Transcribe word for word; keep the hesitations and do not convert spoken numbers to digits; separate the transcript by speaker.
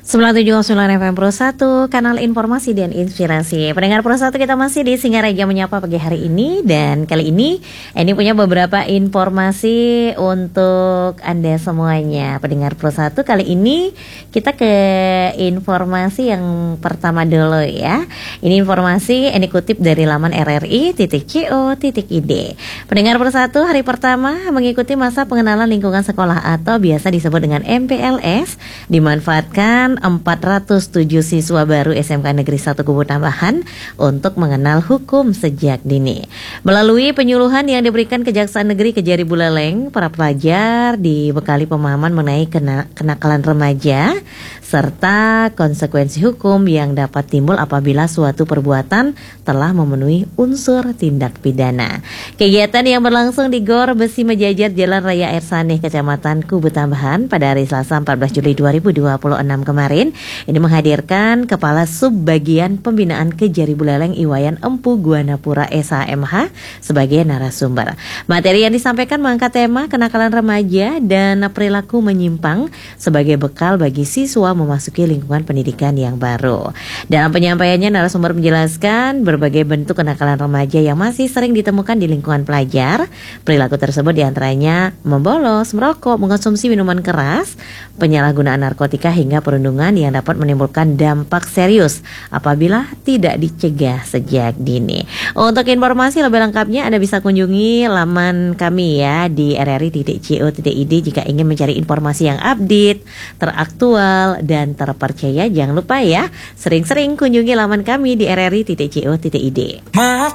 Speaker 1: sembilan puluh tujuh koma sembilan F M Pro satu, kanal informasi dan inspirasi. Pendengar Pro satu, kita masih di Singaraja Menyapa pagi hari ini. Dan kali ini Eni punya beberapa informasi untuk Anda semuanya. Pendengar Pro satu, kali ini kita ke informasi yang pertama dulu ya. Ini informasi Eni kutip dari laman r r i titik co titik i d. Pendengar Pro satu, hari pertama mengikuti masa pengenalan lingkungan sekolah atau biasa disebut dengan M P L S dimanfaatkan empat ratus tujuh siswa baru S M K Negeri satu Kubu Tambahan untuk mengenal hukum sejak dini. Melalui penyuluhan yang diberikan Kejaksaan Negeri Kejari Buleleng, para pelajar dibekali pemahaman mengenai kena, kenakalan remaja serta konsekuensi hukum yang dapat timbul apabila suatu perbuatan telah memenuhi unsur tindak pidana. Kegiatan yang berlangsung di Gor Besi Mejajar Jalan Raya Air Saneh, Kecamatan Kubu Tambahan pada hari Selasa empat belas Juli dua ribu dua puluh enam kemarin, ini menghadirkan Kepala Subbagian Pembinaan Kejari Buleleng Iwayan Empu Guanapura S H M H sebagai narasumber. Materi yang disampaikan mengangkat tema kenakalan remaja dan perilaku menyimpang sebagai bekal bagi siswa memasuki lingkungan pendidikan yang baru. Dalam penyampaiannya, narasumber menjelaskan berbagai bentuk kenakalan remaja yang masih sering ditemukan di lingkungan pelajar. Perilaku tersebut diantaranya membolos, merokok, mengonsumsi minuman keras, penyalahgunaan narkotika hingga perundungan yang dapat menimbulkan dampak serius apabila tidak dicegah sejak dini. Untuk informasi lebih lengkapnya Anda bisa kunjungi laman kami ya di r r i titik co titik i d jika ingin mencari informasi yang update, teraktual dan terpercaya. Jangan lupa ya, sering-sering kunjungi laman kami di r r i titik co titik i d.